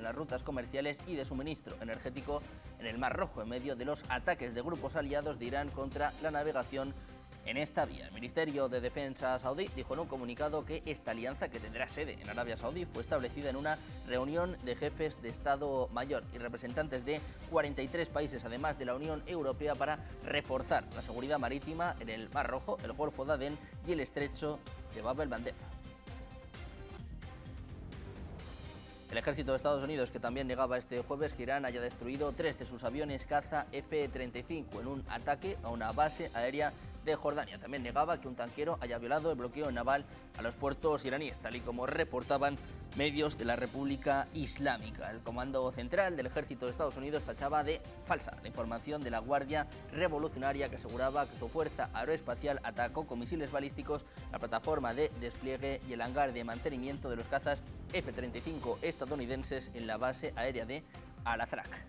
las rutas comerciales y de suministro energético en el Mar Rojo, en medio de los ataques de grupos aliados de Irán contra la navegación en esta vía. El Ministerio de Defensa saudí dijo en un comunicado que esta alianza, que tendrá sede en Arabia Saudí, fue establecida en una reunión de jefes de Estado Mayor y representantes de 43 países, además de la Unión Europea, para reforzar la seguridad marítima en el Mar Rojo, el Golfo de Adén y el Estrecho de Bab el-Mandeb. El ejército de Estados Unidos, que también negaba este jueves que Irán haya destruido 3 de sus aviones caza F-35 en un ataque a una base aérea de Jordania. También negaba que un tanquero haya violado el bloqueo naval a los puertos iraníes, tal y como reportaban medios de la República Islámica. El Comando Central del Ejército de Estados Unidos tachaba de falsa la información de la Guardia Revolucionaria, que aseguraba que su fuerza aeroespacial atacó con misiles balísticos la plataforma de despliegue y el hangar de mantenimiento de los cazas F-35 estadounidenses en la base aérea de Al-Azraq.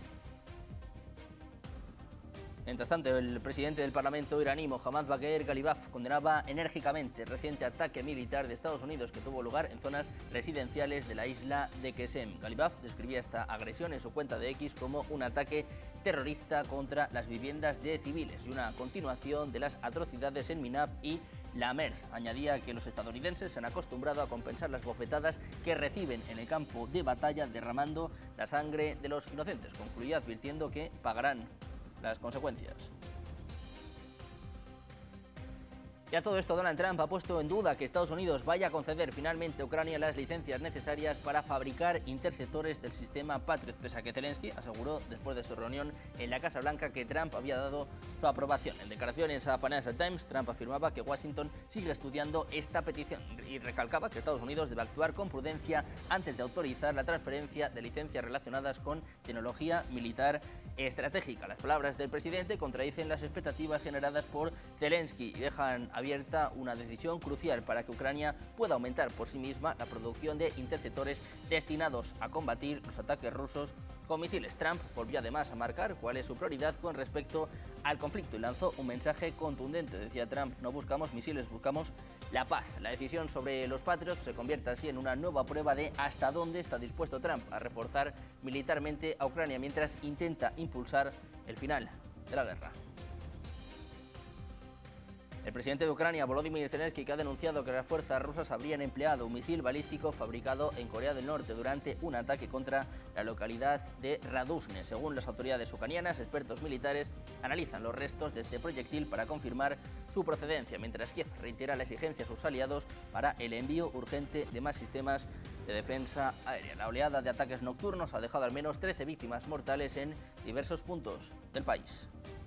Mientras tanto, el presidente del Parlamento iraní, Mohammad Bagher Ghalibaf, condenaba enérgicamente el reciente ataque militar de Estados Unidos que tuvo lugar en zonas residenciales de la isla de Qesem. Ghalibaf describía esta agresión en su cuenta de X como un ataque terrorista contra las viviendas de civiles y una continuación de las atrocidades en Minab y La Merz. Añadía que los estadounidenses se han acostumbrado a compensar las bofetadas que reciben en el campo de batalla derramando la sangre de los inocentes. Concluía advirtiendo que pagarán las consecuencias. Y a todo esto, Donald Trump ha puesto en duda que Estados Unidos vaya a conceder finalmente a Ucrania las licencias necesarias para fabricar interceptores del sistema Patriot, pese a que Zelensky aseguró después de su reunión en la Casa Blanca que Trump había dado su aprobación. En declaraciones a Financial Times, Trump afirmaba que Washington sigue estudiando esta petición y recalcaba que Estados Unidos debe actuar con prudencia antes de autorizar la transferencia de licencias relacionadas con tecnología militar estratégica. Las palabras del presidente contradicen las expectativas generadas por Zelensky y dejan abierta una decisión crucial para que Ucrania pueda aumentar por sí misma la producción de interceptores destinados a combatir los ataques rusos con misiles. Trump volvió además a marcar cuál es su prioridad con respecto al conflicto y lanzó un mensaje contundente. Decía Trump: no buscamos misiles, buscamos la paz. La decisión sobre los Patriots se convierte así en una nueva prueba de hasta dónde está dispuesto Trump a reforzar militarmente a Ucrania mientras intenta impulsar el final de la guerra. El presidente de Ucrania, Volodymyr Zelensky, que ha denunciado que las fuerzas rusas habrían empleado un misil balístico fabricado en Corea del Norte durante un ataque contra la localidad de Raduzhne. Según las autoridades ucranianas, expertos militares analizan los restos de este proyectil para confirmar su procedencia, mientras Kiev reitera la exigencia a sus aliados para el envío urgente de más sistemas de defensa aérea. La oleada de ataques nocturnos ha dejado al menos 13 víctimas mortales en diversos puntos del país.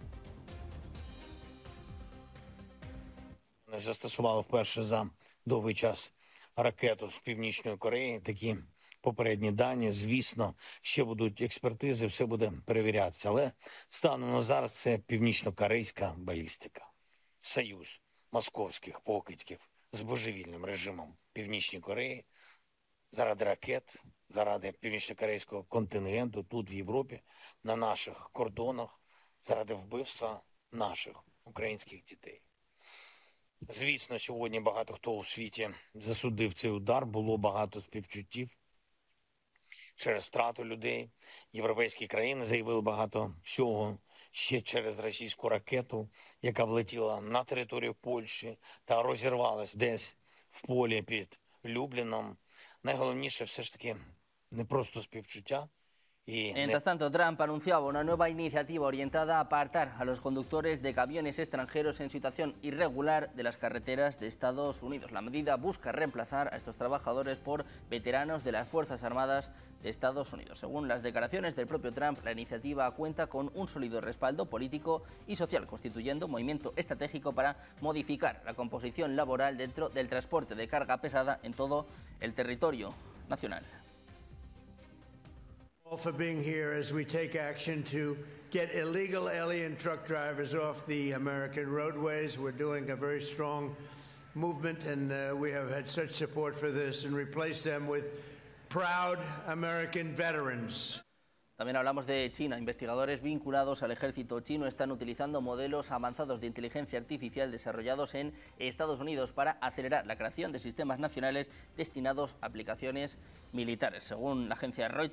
Застосували вперше за довгий час ракету з Північної Кореї. Такі попередні дані, звісно, ще будуть експертизи, все буде перевірятися. Але станом на зараз це північно-корейська балістика. Союз московських покидьків з божевільним режимом Північної Кореї заради ракет, заради північно-корейського контингенту тут в Європі, на наших кордонах, заради вбивства наших українських дітей. Звісно, сьогодні багато хто у світі засудив цей удар, було багато співчуттів через втрату людей. Європейські країни заявили багато всього ще через російську ракету, яка влетіла на територію Польщі та розірвалась десь в полі під Любліном. Найголовніше все ж таки не просто співчуття. Mientras tanto, Trump anunciaba una nueva iniciativa orientada a apartar a los conductores de camiones extranjeros en situación irregular de las carreteras de Estados Unidos. La medida busca reemplazar a estos trabajadores por veteranos de las Fuerzas Armadas de Estados Unidos. Según las declaraciones del propio Trump, la iniciativa cuenta con un sólido respaldo político y social, constituyendo un movimiento estratégico para modificar la composición laboral dentro del transporte de carga pesada en todo el territorio nacional. For being here as we take action to get illegal alien truck drivers off the American roadways. We're doing a very strong movement, and we have had such support for this, and replace them with proud American veterans. También hablamos de China. Investigadores vinculados al ejército chino están utilizando modelos avanzados de inteligencia artificial desarrollados en Estados Unidos para acelerar la creación de sistemas nacionales destinados a aplicaciones militares. Según la agencia Reuters,